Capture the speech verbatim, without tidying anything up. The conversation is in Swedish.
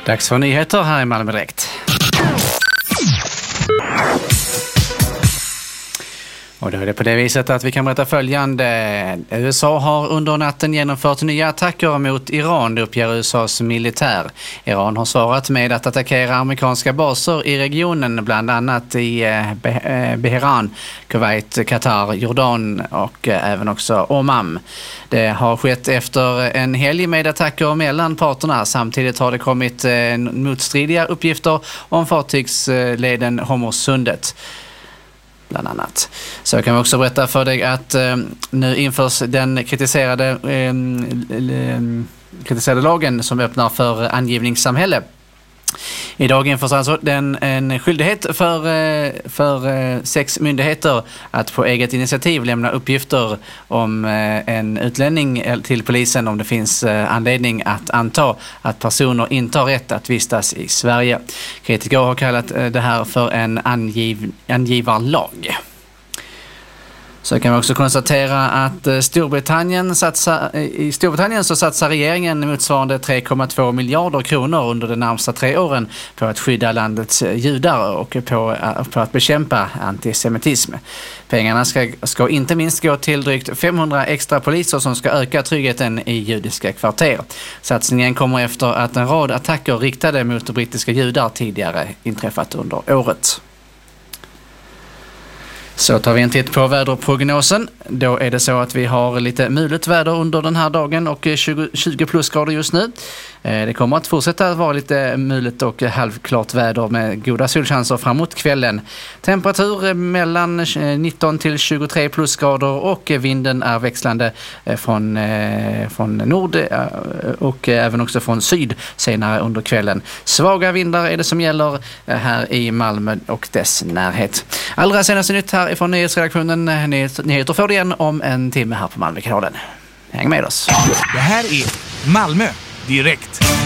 Dags för nyheter här i Malmö Direkt. Och då är det på det viset att vi kan berätta följande. U S A har under natten genomfört nya attacker mot Iran, det uppger U S A:s militär. Iran har svarat med att attackera amerikanska baser i regionen, bland annat i Beheran, Kuwait, Qatar, Jordan och även också Oman. Det har skett efter en helg med attacker mellan parterna. Samtidigt har det kommit motstridiga uppgifter om fartygsleden Hormuzsundet. Bland annat. Så kan vi också berätta för dig att eh, nu införs den kritiserade, eh, kritiserade lagen som öppnar för angivningssamhälle. Idag införs alltså den, en skyldighet för, för sex myndigheter att på eget initiativ lämna uppgifter om en utlänning till polisen om det finns anledning att anta att personer inte har rätt att vistas i Sverige. Kritiker har kallat det här för en angiv, angivarlag. Så kan vi också konstatera att Storbritannien satsar, i Storbritannien så satsar regeringen motsvarande tre komma två miljarder kronor under de närmsta tre åren på att skydda landets judar och på, på att bekämpa antisemitism. Pengarna ska, ska inte minst gå till drygt femhundra extra poliser som ska öka tryggheten i judiska kvarter. Satsningen kommer efter att en rad attacker riktade mot brittiska judar tidigare inträffat under året. Så tar vi en titt på väderprognosen. Då är det så att vi har lite mulet väder under den här dagen och tjugo, tjugo plusgrader just nu. Det kommer att fortsätta att vara lite mulet och halvklart väder med goda solchanser framåt kvällen. Temperatur mellan nitton till tjugotre plusgrader och vinden är växlande från, från nord och även också från syd senare under kvällen. Svaga vindar är det som gäller här i Malmö och dess närhet. Allra senaste nytt här från nyhetsredaktionen. Nyheter får du igen om en timme här på Malmökanalen. Häng med oss. Det här är Malmö Direkt.